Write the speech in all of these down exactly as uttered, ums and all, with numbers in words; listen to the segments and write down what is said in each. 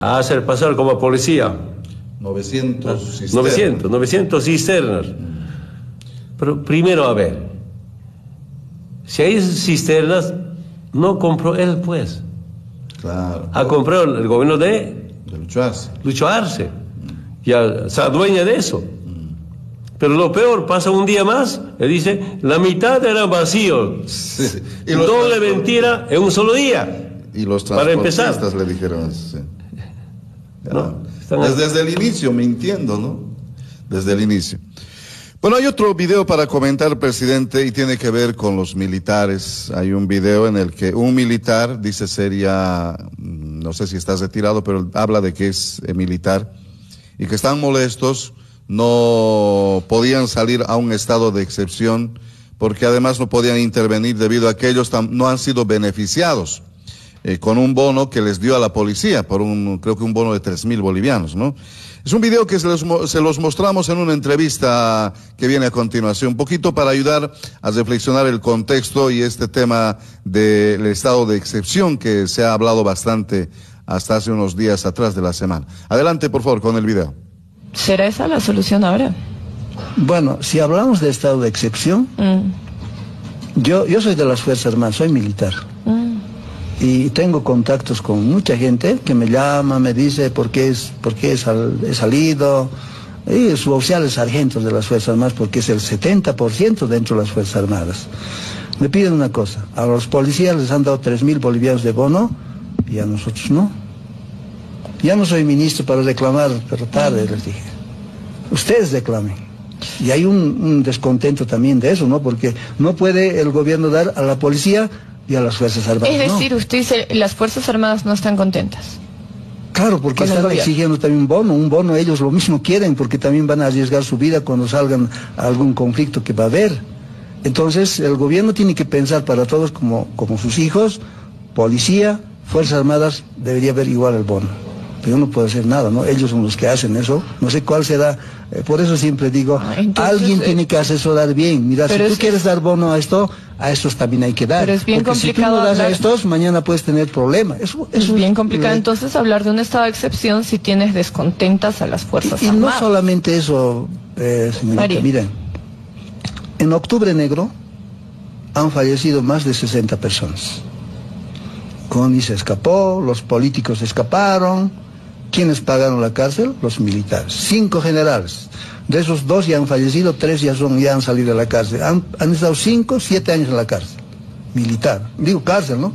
a hacer pasar como policía. novecientos cisternas. novecientos, novecientos cisternas. Pero primero, a ver, si hay cisternas, no compró él, pues. Claro. Ha comprado el gobierno de De Lucho Arce. Lucho Arce. Ya se adueña de eso. Pero lo peor, pasa un día más, le dice, la mitad era vacío. Sí. Y Doble mentira en un solo día. Y los Para empezar. transportistas le dijeron eso, sí. No, están desde, desde el inicio, mintiendo, ¿no? Desde el inicio. Bueno, hay otro video para comentar, presidente, y tiene que ver con los militares. Hay un video en el que un militar, dice sería, no sé si está retirado, pero habla de que es eh, militar, y que están molestos, no podían salir a un estado de excepción, porque además no podían intervenir debido a que ellos no han sido beneficiados eh, con un bono que les dio a la policía, por un, creo que un bono de tres mil bolivianos, ¿no? Es un video que se los, se los mostramos en una entrevista que viene a continuación, un poquito para ayudar a reflexionar el contexto y este tema del estado de excepción que se ha hablado bastante hasta hace unos días atrás de la semana. Adelante, por favor, con el video. ¿Será esa la solución ahora? Bueno, si hablamos de estado de excepción, mm. yo, yo soy de las Fuerzas Armadas, soy militar. Mm. Y tengo contactos con mucha gente que me llama, me dice por qué, es, por qué he, sal, he salido. Y suboficiales sargentos de las Fuerzas Armadas, porque es el setenta por ciento dentro de las Fuerzas Armadas. Me piden una cosa, a los policías les han dado tres mil bolivianos de bono y a nosotros no. Ya no soy ministro para reclamar, pero tarde les dije. Ustedes reclamen. Y hay un, un descontento también de eso, ¿no? Porque no puede el gobierno dar a la policía y a las Fuerzas Armadas. Es decir, no. Usted dice, las Fuerzas Armadas no están contentas. Claro, porque están exigiendo también un bono. Un bono ellos lo mismo quieren, porque también van a arriesgar su vida cuando salgan a algún conflicto que va a haber. Entonces, el gobierno tiene que pensar para todos como, como sus hijos, policía, Fuerzas Armadas, debería haber igual el bono. Pero no puede hacer nada, ¿no? Ellos son los que hacen eso. No sé cuál será. Eh, por eso siempre digo, entonces, alguien eh, tiene que asesorar bien. Mira, si tú quieres dar bono a esto, a estos también hay que dar. Pero es bien porque complicado. Si tú no das hablar... a estos, mañana puedes tener problemas. Eso, eso es bien es, complicado eh, entonces hablar de un estado de excepción si tienes descontentas a las Fuerzas y, y Armadas. Y no solamente eso, eh, señorita, María. Miren. En Octubre Negro han fallecido más de sesenta personas. Coni se escapó, los políticos escaparon. ¿Quiénes pagaron la cárcel? Los militares. Cinco generales. De esos dos ya han fallecido, tres ya, son, ya han salido de la cárcel. Han, han estado cinco, siete años en la cárcel. Militar. Digo cárcel, ¿no?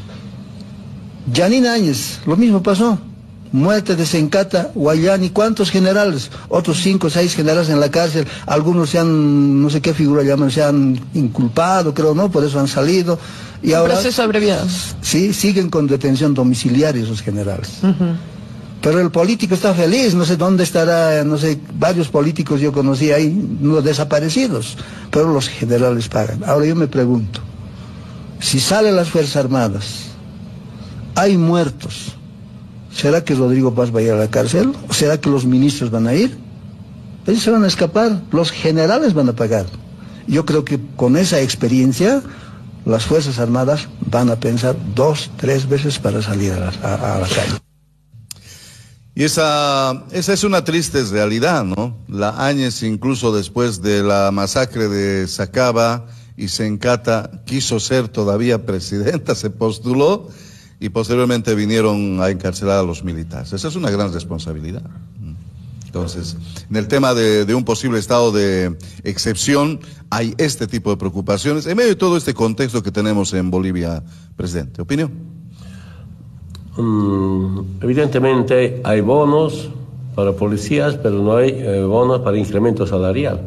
Yanina Áñez, lo mismo pasó. Muerte de Sencata, Guayani, ¿cuántos generales? Otros cinco, seis generales en la cárcel. Algunos se han, no sé qué figura llaman, se han inculpado, creo, ¿no? Por eso han salido. Y Un ahora, proceso abreviado. Sí, siguen con detención domiciliaria esos generales. Uh-huh. Pero el político está feliz, no sé dónde estará, no sé, varios políticos yo conocí ahí, no desaparecidos, pero los generales pagan. Ahora yo me pregunto, si salen las Fuerzas Armadas, hay muertos, ¿será que Rodrigo Paz va a ir a la cárcel? ¿O será que los ministros van a ir? Ellos se van a escapar, los generales van a pagar. Yo creo que con esa experiencia, las Fuerzas Armadas van a pensar dos, tres veces para salir a la, a, a la calle. Y esa, esa es una triste realidad, ¿no? La Áñez, incluso después de la masacre de Sacaba y Sencata, quiso ser todavía presidenta, se postuló y posteriormente vinieron a encarcelar a los militares. Esa es una gran responsabilidad. Entonces, en el tema de, de un posible estado de excepción, hay este tipo de preocupaciones en medio de todo este contexto que tenemos en Bolivia, presidente. ¿Opinión? Um, evidentemente hay bonos para policías, pero no hay eh, bonos para incremento salarial.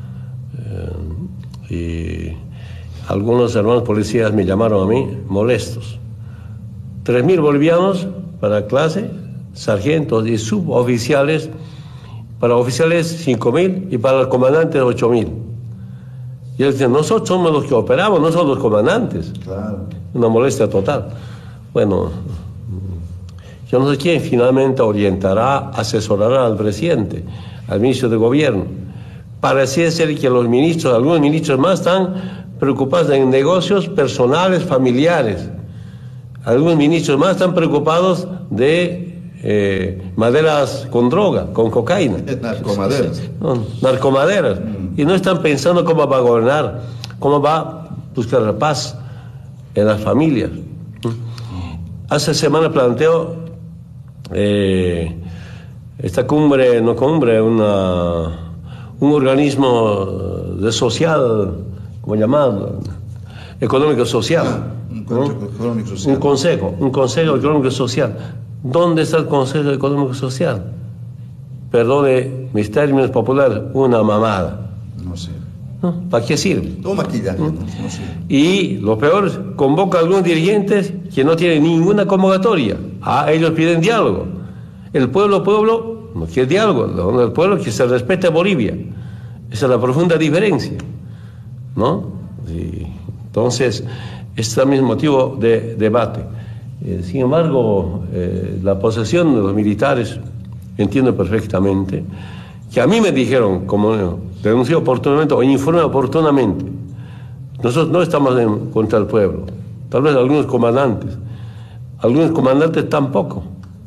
Eh, y algunos hermanos policías me llamaron a mí molestos. Tres mil bolivianos para clase, sargentos y suboficiales, para oficiales cinco mil y para los comandantes ocho mil. Y él dice, nosotros somos los que operamos, no somos los comandantes. Claro. Una molestia total. Bueno, yo no sé quién finalmente orientará, asesorará al presidente, al ministro de gobierno. Parece ser que los ministros, algunos ministros más están preocupados en negocios personales, familiares. Algunos ministros más están preocupados de eh, maderas con droga, con cocaína. Narcomaderas. No, narcomaderas. Mm. Y no están pensando cómo va a gobernar, cómo va a buscar la paz en las familias. Hace semana planteo eh, esta cumbre, no cumbre, una, un organismo de social, como llamado, económico social. Ah, un consejo, ¿no? económico social. Un consejo, un consejo económico social. ¿Dónde está el consejo económico social? Perdone mis términos populares, una mamada. No sé. ¿No? ¿Para qué sirve? Todo maquillaje, ¿no? No sé. Y lo peor, convoca a algunos dirigentes que no tienen ninguna convocatoria. Ah, ellos piden diálogo. El pueblo, pueblo, no quiere diálogo. El pueblo que se respete a Bolivia. Esa es la profunda diferencia, ¿no? Y entonces, este es también motivo de debate. Eh, sin embargo, eh, la posesión de los militares, entiendo perfectamente, que a mí me dijeron, como denuncié oportunamente o informé oportunamente, nosotros no estamos en contra del pueblo, tal vez algunos comandantes, algunos comandantes tampoco.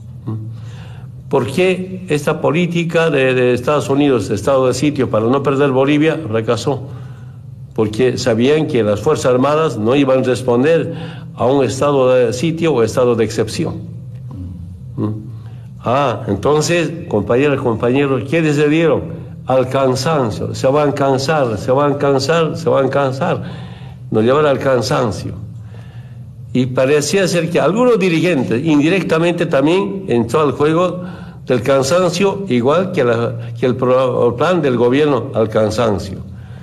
¿Por qué esta política de, de Estados Unidos, estado de sitio para no perder Bolivia, fracasó? Porque sabían que las Fuerzas Armadas no iban a responder a un estado de sitio o estado de excepción. ¿Mm? Ah, entonces, compañeras y compañeros, ¿qué decidieron? Al cansancio. Se van a cansar, se van a cansar, se van a cansar. Nos llevan al cansancio. Y parecía ser que algunos dirigentes indirectamente también entró al juego del cansancio, igual que, la, que el, pro, el plan del gobierno al cansancio.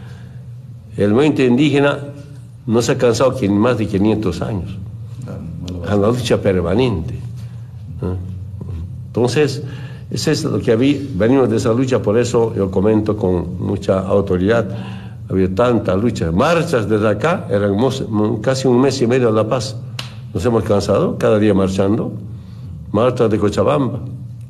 El movimiento indígena no se ha cansado en más de quinientos años. A la lucha permanente. Entonces, eso es lo que habí, venimos de esa lucha, por eso yo comento con mucha autoridad. Había tanta lucha, marchas desde acá, eran casi un mes y medio de La Paz. Nos hemos cansado, cada día marchando. Marchas de Cochabamba,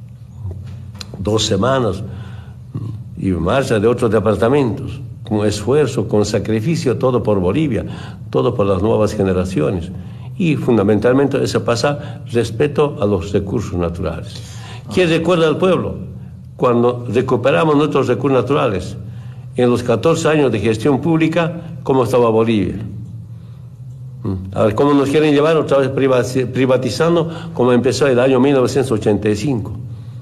dos semanas, y marchas de otros departamentos, con esfuerzo, con sacrificio, todo por Bolivia, todo por las nuevas generaciones. Y fundamentalmente eso pasa respeto a los recursos naturales. ¿Qué recuerda al pueblo? Cuando recuperamos nuestros recursos naturales, en los catorce años de gestión pública, ¿cómo estaba Bolivia? A ver, ¿cómo nos quieren llevar otra vez privatizando como empezó el año mil novecientos ochenta y cinco?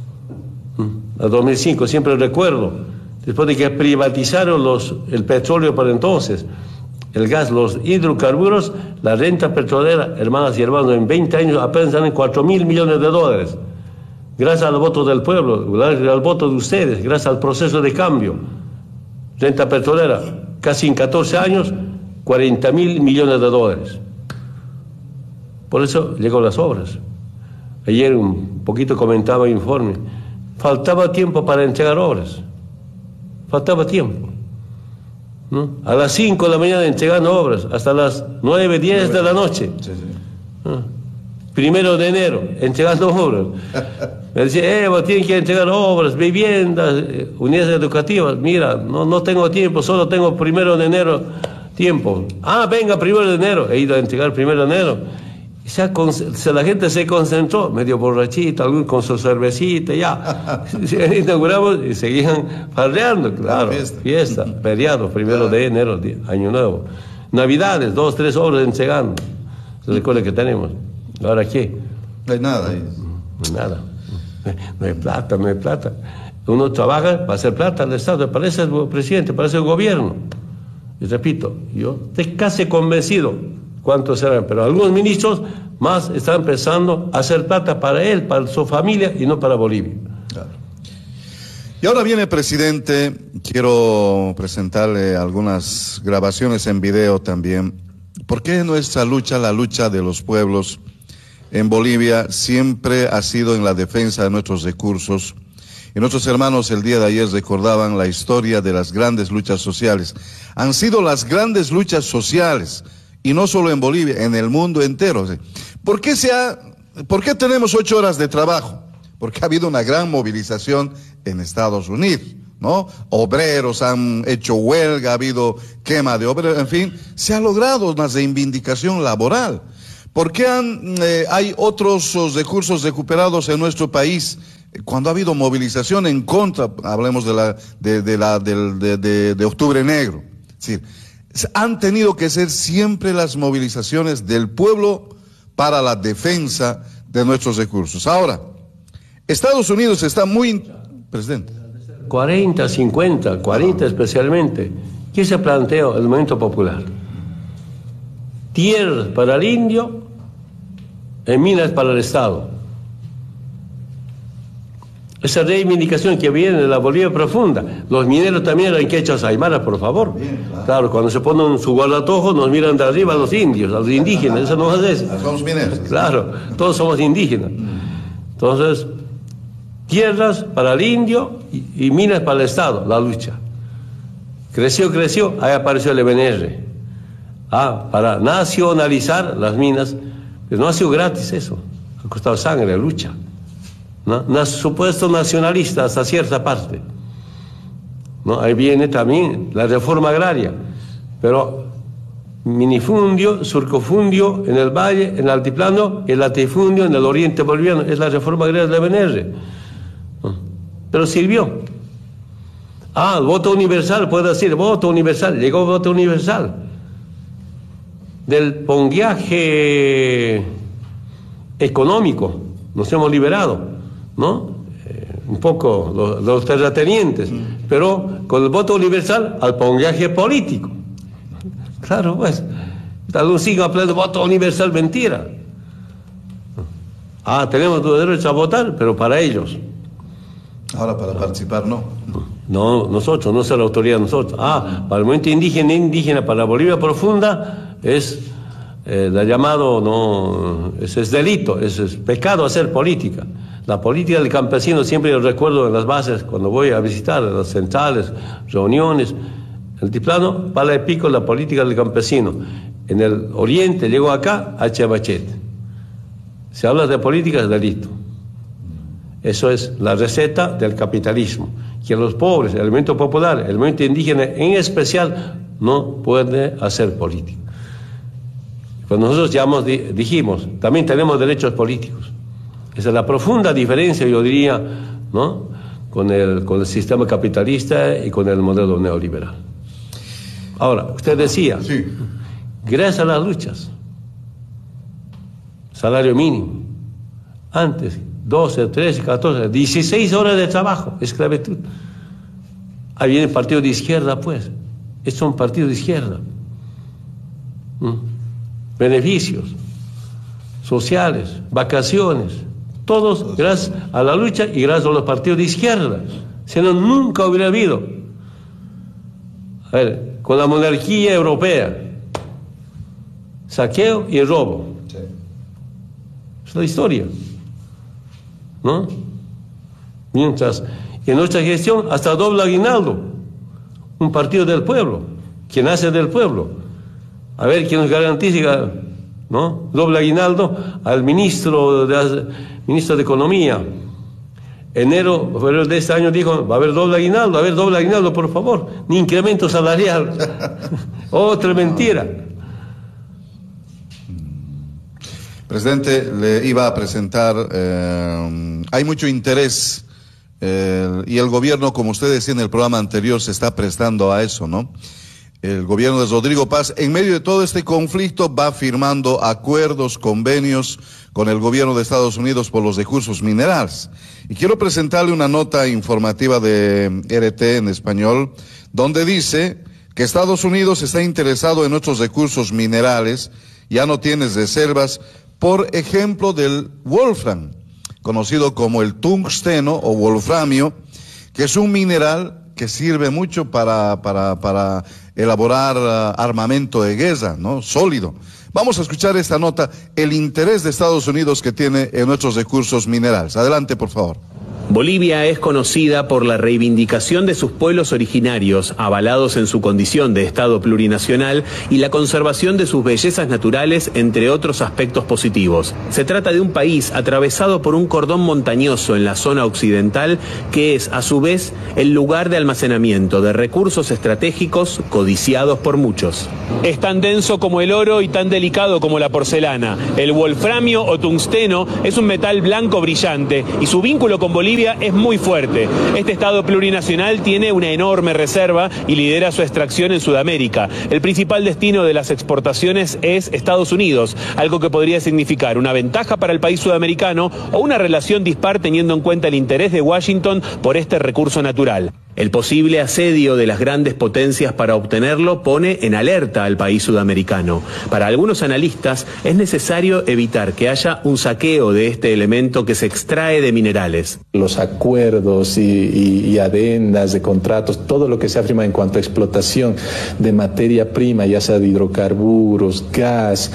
A dos mil cinco, siempre recuerdo, después de que privatizaron los, el petróleo por entonces, el gas, los hidrocarburos, la renta petrolera, hermanas y hermanos, en veinte años apenas dan cuatro mil millones de dólares. Gracias al voto del pueblo, gracias al voto de ustedes, gracias al proceso de cambio. Renta petrolera, casi en catorce años, cuarenta mil millones de dólares. Por eso llegó las obras. Ayer un poquito comentaba el informe. Faltaba tiempo para entregar obras. Faltaba tiempo. ¿No? A las cinco de la mañana entregando obras, hasta las nueve, diez de la noche. Sí, sí. ¿No? Primero de enero, entregando obras. Me decía, Evo, tienen que entregar obras, viviendas, unidades educativas. Mira, no, no tengo tiempo, solo tengo primero de enero tiempo. Ah, venga, primero de enero. He ido a entregar primero de enero. Y se, se, la gente se concentró, medio borrachita, algún con su cervecita, ya. Inauguramos y seguían farreando, claro. Fiesta, fiesta feriado, primero de enero, año nuevo. Navidades, dos, tres obras entregando. Se recuerda que tenemos. ¿Ahora qué? No hay nada ahí. No hay nada. No hay plata, no hay plata. Uno trabaja para hacer plata al Estado, parece el presidente, parece el gobierno. Y repito, yo estoy casi convencido cuántos serán, pero algunos ministros más están empezando a hacer plata para él, para su familia y no para Bolivia. Claro. Y ahora viene, presidente, quiero presentarle algunas grabaciones en video también. ¿Por qué nuestra lucha, la lucha de los pueblos en Bolivia, siempre ha sido en la defensa de nuestros recursos? Y nuestros hermanos el día de ayer recordaban la historia de las grandes luchas sociales. Han sido las grandes luchas sociales, y no solo en Bolivia, en el mundo entero. ¿Por qué, se ha, ¿Por qué tenemos ocho horas de trabajo? Porque ha habido una gran movilización en Estados Unidos, ¿no? Obreros han hecho huelga, ha habido quema de obreros, en fin, se ha logrado una reivindicación laboral. ¿Por qué han, eh, hay otros oh, recursos recuperados en nuestro país cuando ha habido movilización en contra, hablemos de la de, de la del, de, de, de Octubre Negro? Es decir, han tenido que ser siempre las movilizaciones del pueblo para la defensa de nuestros recursos. Ahora, Estados Unidos está muy... Presidente. cuarenta, cincuenta, cuarenta especialmente. ¿Qué se planteó el movimiento popular? Tierras para el indio, en minas para el Estado. Esa reivindicación que viene de la Bolivia profunda. Los mineros también eran quechas aymaras, por favor. Bien, claro. claro, cuando se ponen su guardatojo nos miran de arriba a los indios, a los indígenas. Eso no es eso. Somos mineros. Claro, todos somos indígenas. Entonces, tierras para el indio y, y minas para el Estado, la lucha. Creció, creció, ahí apareció el E B N R. Ah, para nacionalizar las minas. Pero no ha sido gratis eso. Ha costado sangre, lucha. ¿No? Un supuesto nacionalista hasta cierta parte, ¿no? Ahí viene también la reforma agraria, pero minifundio, surcofundio en el valle, en el altiplano, el latifundio en el oriente boliviano, es la reforma agraria del E B N R, ¿no? Pero sirvió. Ah, el voto universal, puedo decir, voto universal, llegó el voto universal. Del ponguiaje económico nos hemos liberado, ¿no? Eh, un poco los, los terratenientes, mm. pero con el voto universal al ponguiaje político. Claro, pues, algunos siguen hablando de voto universal, mentira. Ah, tenemos derecho a votar, pero para ellos. Ahora para participar no. No, nosotros, no ser la autoridad nosotros. Ah, para el movimiento indígena, indígena para la Bolivia profunda es eh, la llamado, no, ese es delito, ese es pecado hacer política. La política del campesino siempre yo recuerdo en las bases cuando voy a visitar las centrales, reuniones, el altiplano, pala de pico la política del campesino. En el oriente llegó acá a Chebachet. Si hablas de política es delito. Eso es la receta del capitalismo. Que los pobres, el movimiento popular, el movimiento indígena en especial, no puede hacer política. Cuando nosotros llamamos, dijimos, también tenemos derechos políticos. Esa es la profunda diferencia, yo diría, ¿no? con, el, con el sistema capitalista y con el modelo neoliberal. Ahora, usted decía, sí. gracias a las luchas, salario mínimo, antes doce, trece, catorce, dieciséis horas de trabajo, esclavitud. Ahí viene el partido de izquierda, pues. Es un partido de izquierda. ¿Mm? Beneficios sociales, vacaciones, todos gracias a la lucha y gracias a los partidos de izquierda. Si no, nunca hubiera habido. A ver, con la monarquía europea, saqueo y robo. Sí. Es la historia. ¿No? Mientras en nuestra gestión hasta doble aguinaldo, un partido del pueblo, que nace del pueblo. A ver quién nos garantiza, ¿no? Doble aguinaldo al ministro de, ministro de Economía. Enero, febrero de este año dijo, va a haber doble aguinaldo, a ver doble aguinaldo, por favor, ni incremento salarial. Otra mentira. Presidente, le iba a presentar, eh, hay mucho interés eh, y el gobierno, como usted decía en el programa anterior, se está prestando a eso, ¿no? El gobierno de Rodrigo Paz, en medio de todo este conflicto, va firmando acuerdos, convenios con el gobierno de Estados Unidos por los recursos minerales. Y quiero presentarle una nota informativa de R T en español, donde dice que Estados Unidos está interesado en nuestros recursos minerales, ya no tiene reservas, por ejemplo del wolfram, conocido como el tungsteno o wolframio, que es un mineral que sirve mucho para, para, para elaborar uh, armamento de guerra, ¿no? Sólido. Vamos a escuchar esta nota, el interés de Estados Unidos que tiene en nuestros recursos minerales. Adelante, por favor. Bolivia es conocida por la reivindicación de sus pueblos originarios, avalados en su condición de Estado plurinacional, y la conservación de sus bellezas naturales, entre otros aspectos positivos. Se trata de un país atravesado por un cordón montañoso en la zona occidental, que es, a su vez, el lugar de almacenamiento de recursos estratégicos codiciados por muchos. Es tan denso como el oro y tan delicado como la porcelana. El wolframio o tungsteno es un metal blanco brillante y su vínculo con Bolivia es muy fuerte. Este Estado plurinacional tiene una enorme reserva y lidera su extracción en Sudamérica. El principal destino de las exportaciones es Estados Unidos, algo que podría significar una ventaja para el país sudamericano o una relación dispar teniendo en cuenta el interés de Washington por este recurso natural. El posible asedio de las grandes potencias para obtenerlo pone en alerta al país sudamericano. Para algunos analistas es necesario evitar que haya un saqueo de este elemento que se extrae de minerales. Los acuerdos y, y, y adendas de contratos, todo lo que se afirma en cuanto a explotación de materia prima, ya sea de hidrocarburos, gas,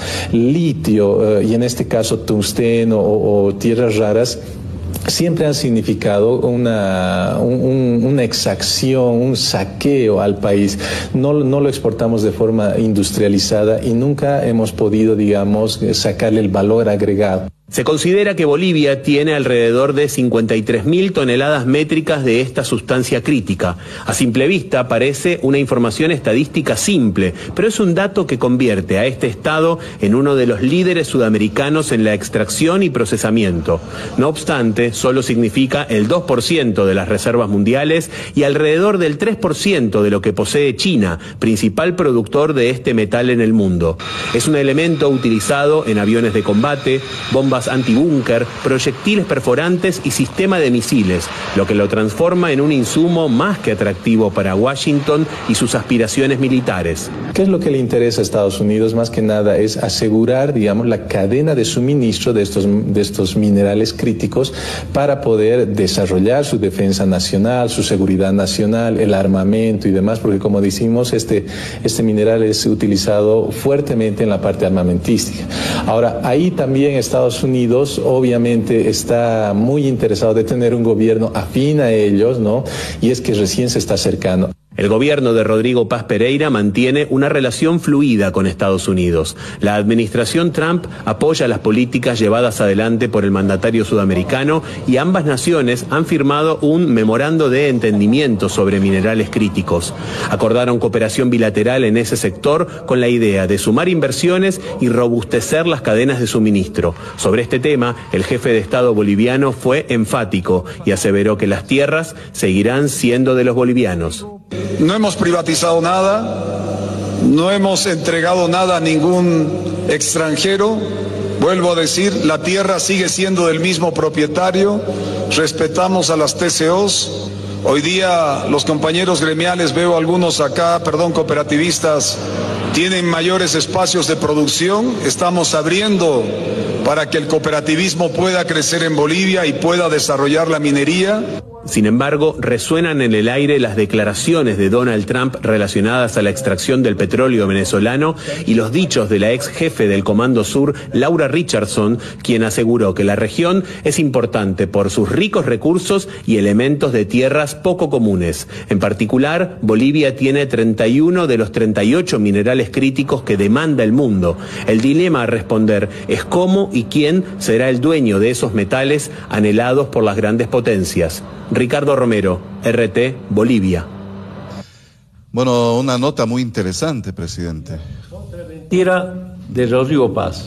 litio eh, y en este caso tungsteno o, o tierras raras, siempre han significado una, un, una exacción, un saqueo al país. No, no lo exportamos de forma industrializada y nunca hemos podido, digamos, sacarle el valor agregado. Se considera que Bolivia tiene alrededor de cincuenta y tres mil toneladas métricas de esta sustancia crítica. A simple vista parece una información estadística simple, pero es un dato que convierte a este estado en uno de los líderes sudamericanos en la extracción y procesamiento. No obstante, solo significa el dos por ciento de las reservas mundiales y alrededor del tres por ciento de lo que posee China, principal productor de este metal en el mundo. Es un elemento utilizado en aviones de combate, bombas antibúnker, proyectiles perforantes y sistema de misiles, lo que lo transforma en un insumo más que atractivo para Washington y sus aspiraciones militares. ¿Qué es lo que le interesa a Estados Unidos? Más que nada es asegurar, digamos, la cadena de suministro de estos, de estos minerales críticos para poder desarrollar su defensa nacional, su seguridad nacional, el armamento y demás, porque como decimos, este, este mineral es utilizado fuertemente en la parte armamentística. Ahora, ahí también Estados Unidos Unidos obviamente está muy interesado de tener un gobierno afín a ellos, ¿no? Y es que recién se está acercando. El gobierno de Rodrigo Paz Pereira mantiene una relación fluida con Estados Unidos. La administración Trump apoya las políticas llevadas adelante por el mandatario sudamericano y ambas naciones han firmado un memorando de entendimiento sobre minerales críticos. Acordaron cooperación bilateral en ese sector con la idea de sumar inversiones y robustecer las cadenas de suministro. Sobre este tema, el jefe de Estado boliviano fue enfático y aseveró que las tierras seguirán siendo de los bolivianos. No hemos privatizado nada, no hemos entregado nada a ningún extranjero. Vuelvo a decir, la tierra sigue siendo del mismo propietario, respetamos a las T C Os. Hoy día los compañeros gremiales, veo algunos acá, perdón, cooperativistas, tienen mayores espacios de producción. Estamos abriendo para que el cooperativismo pueda crecer en Bolivia y pueda desarrollar la minería. Sin embargo, resuenan en el aire las declaraciones de Donald Trump relacionadas a la extracción del petróleo venezolano y los dichos de la ex jefe del Comando Sur, Laura Richardson, quien aseguró que la región es importante por sus ricos recursos y elementos de tierras poco comunes. En particular, Bolivia tiene treinta y uno de los treinta y ocho minerales críticos que demanda el mundo. El dilema a responder es cómo y quién será el dueño de esos metales anhelados por las grandes potencias. Ricardo Romero, R T, Bolivia. Bueno, una nota muy interesante, presidente. Tierra de Rodrigo Paz.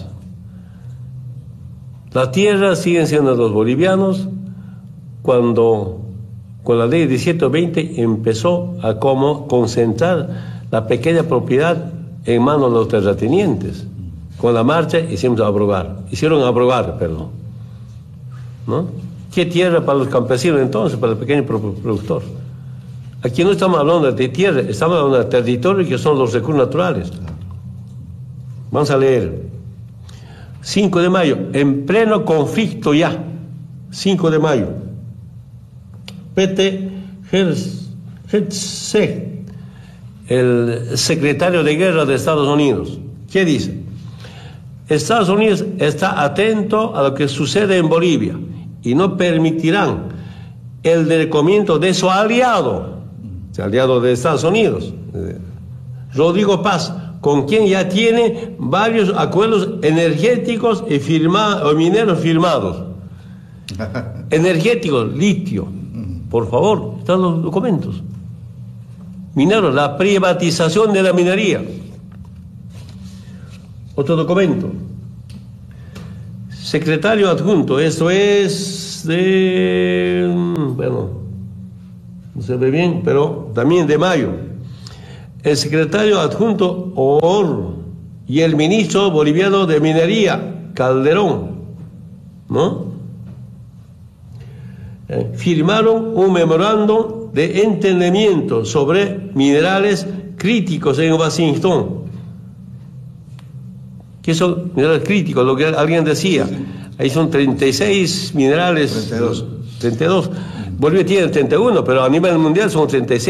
Las tierras siguen siendo de los bolivianos cuando con la ley diecisiete veinte empezó a como concentrar la pequeña propiedad en manos de los terratenientes. Con la marcha hicimos abrogar, hicieron abrogar, perdón, ¿no? ¿Qué tierra para los campesinos entonces, para el pequeño productor? Aquí no estamos hablando de tierra, estamos hablando de territorio que son los recursos naturales. Vamos a leer. cinco de mayo, en pleno conflicto ya. cinco de mayo. Pete Hegseth, el secretario de Guerra de Estados Unidos, ¿qué dice? Estados Unidos está atento a lo que sucede en Bolivia y no permitirán el descubrimiento de su aliado, el aliado de Estados Unidos, Rodrigo Paz, con quien ya tiene varios acuerdos energéticos y firma, o mineros firmados. Energéticos, litio, por favor, están los documentos. Mineros, la privatización de la minería. Otro documento. Secretario adjunto, esto es de, bueno, no se ve bien, pero también de mayo. El secretario adjunto Or y el ministro boliviano de Minería, Calderón, ¿no? Eh, firmaron un memorándum de entendimiento sobre minerales críticos en Washington. ¿Qué son minerales críticos? Lo que alguien decía. Ahí son treinta y seis minerales. treinta y dos. treinta y dos. Bolivia tiene treinta y uno, pero a nivel mundial son treinta y seis.